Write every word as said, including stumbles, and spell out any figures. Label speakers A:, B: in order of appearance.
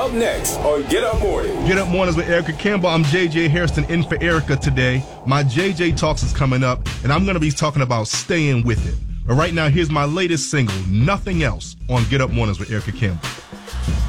A: up next on Get Up Morning.
B: Get Up Mornings with Erica Campbell. I'm J J Harrison in for Erica today. My J J Talks is coming up, and I'm going to be talking about staying with it. But right now, here's my latest single, Nothing Else, on Get Up Mornings with Erica Campbell.